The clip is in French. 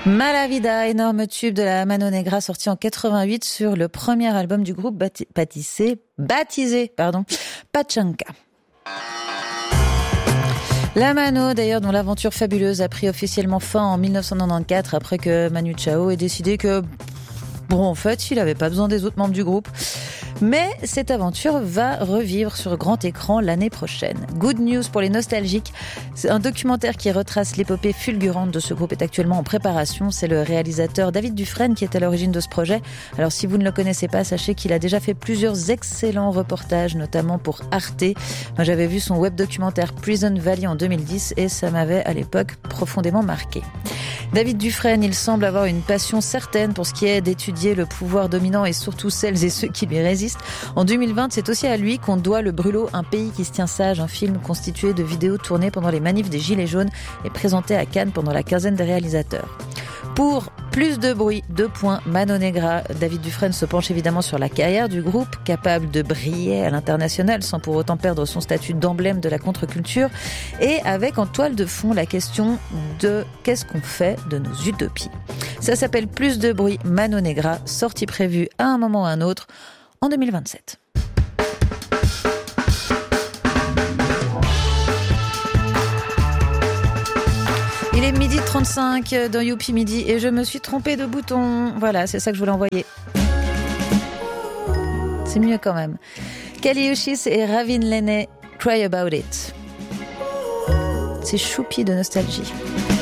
Malavida, énorme tube de la Mano Negra sorti en 88 sur le premier album du groupe baptisé Pachanka. La Mano, d'ailleurs, dont l'aventure fabuleuse a pris officiellement fin en 1994 après que Manu Chao ait décidé que, en fait, il n'avait pas besoin des autres membres du groupe. Mais cette aventure va revivre sur grand écran l'année prochaine. Good news pour les nostalgiques. C'est un documentaire qui retrace l'épopée fulgurante de ce groupe est actuellement en préparation. C'est le réalisateur David Dufresne qui est à l'origine de ce projet. Alors si vous ne le connaissez pas, sachez qu'il a déjà fait plusieurs excellents reportages, notamment pour Arte. Moi j'avais vu son web documentaire Prison Valley en 2010 et ça m'avait à l'époque profondément marqué. David Dufresne, il semble avoir une passion certaine pour ce qui est d'étudier le pouvoir dominant et surtout celles et ceux qui lui résistent. En 2020, c'est aussi à lui qu'on doit le brûlot Un pays qui se tient sage, un film constitué de vidéos tournées pendant les manifs des Gilets jaunes et présenté à Cannes pendant la quinzaine des réalisateurs. Pour plus de bruit, Mano Negra, David Dufresne se penche évidemment sur la carrière du groupe, capable de briller à l'international sans pour autant perdre son statut d'emblème de la contre-culture, et avec en toile de fond la question de qu'est-ce qu'on fait de nos utopies. Ça s'appelle Plus de bruit, Mano Negra, sortie prévue à un moment ou à un autre en 2027. Il est 12h35 dans Youpi Midi et je me suis trompée de bouton. Voilà, c'est ça que je voulais envoyer. C'est mieux quand même. Kali Uchis et Ravin Lene, Cry About It. C'est choupi de nostalgie.